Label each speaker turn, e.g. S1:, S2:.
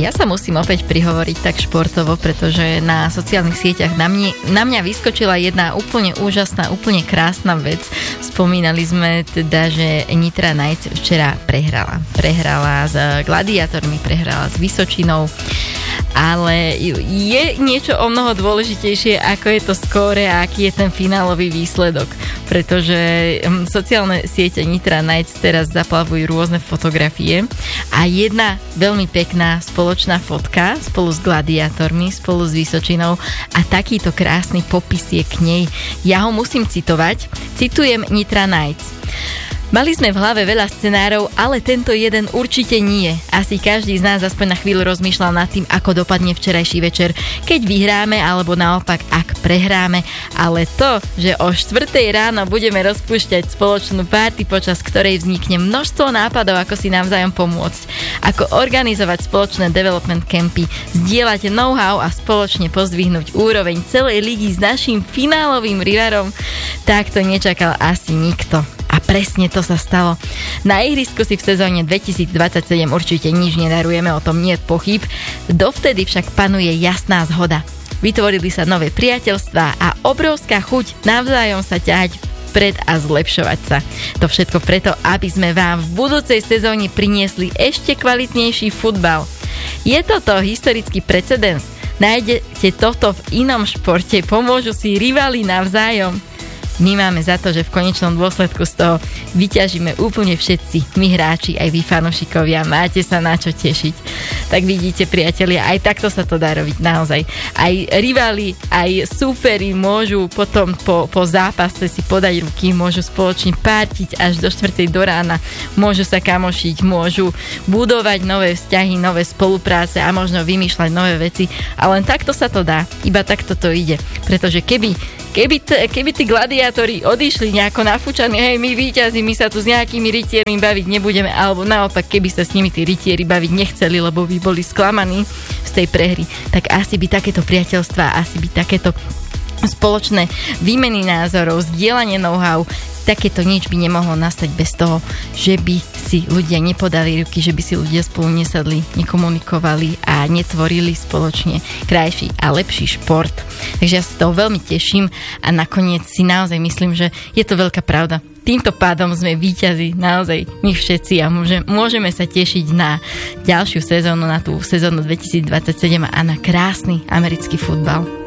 S1: Ja sa musím opäť prihovoriť tak športovo, pretože na sociálnych sieťach na mňa vyskočila jedna úplne úžasná, úplne krásna vec. Spomínali sme teda, že Nitra Knights včera prehrala. Prehrala s Gladiátormi, prehrala s Vysočinou, ale je niečo o mnoho dôležitejšie, ako je to skóre a aký je ten finálový výsledok. Pretože sociálne siete Nitra Knights teraz zaplavujú rôzne fotografie a jedna veľmi pekná spoločná fotka spolu s Gladiátormi, spolu s Vysočinou a takýto krásny popis je k nej. Ja ho musím citovať. Citujem Nitra Knights. Mali sme v hlave veľa scenárov, ale tento jeden určite nie. Asi každý z nás aspoň na chvíľu rozmýšľal nad tým, ako dopadne včerajší večer, keď vyhráme, alebo naopak, ak prehráme. Ale to, že o 4 ráno budeme rozpúšťať spoločnú party, počas ktorej vznikne množstvo nápadov, ako si navzájom pomôcť, ako organizovať spoločné development campy, zdieľať know-how a spoločne pozdvihnúť úroveň celej ligy s naším finálovým rivalom, tak to nečakal asi nikto. A presne to sa stalo. Na ihrisku si v sezóne 2027 určite nič nedarujeme, o tom nie je pochyb. Dovtedy však panuje jasná zhoda. Vytvorili sa nové priateľstvá a obrovská chuť navzájom sa ťahať vpred a zlepšovať sa. To všetko preto, aby sme vám v budúcej sezóne priniesli ešte kvalitnejší futbal. Je toto historický precedens? Nájdete toto v inom športe? Pomôžu si rivali navzájom? My máme za to, že v konečnom dôsledku z toho vyťažíme úplne všetci, my hráči, aj vy fanúšikovia, máte sa na čo tešiť. Tak vidíte, priatelia, aj takto sa to dá robiť naozaj. Aj rivali, aj súperi môžu potom po zápase si podať ruky, môžu spoločne partiť až do 4 do rána, môžu sa kamošiť, môžu budovať nové vzťahy, nové spolupráce a možno vymýšľať nové veci. A len takto sa to dá, iba takto to ide. Pretože keby tí gladiátori odišli nejako nafúčaní, hej, my víťazi, my sa tu s nejakými rytiermi baviť nebudeme, alebo naopak, keby sa s nimi tí rytieri baviť nechceli, lebo by boli sklamaní z tej prehry, tak asi by takéto priateľstvá, asi by takéto spoločné výmeny názorov, zdieľanie know-how, takéto nič by nemohlo nastať bez toho, že by si ľudia nepodali ruky, že by si ľudia spolu nesadli, nekomunikovali a netvorili spoločne krajší a lepší šport. Takže ja sa z toho veľmi teším a nakoniec si naozaj myslím, že je to veľká pravda. Týmto pádom sme víťazi, naozaj my všetci a môžeme sa tešiť na ďalšiu sezónu, na tú sezónu 2027 a na krásny americký futbal.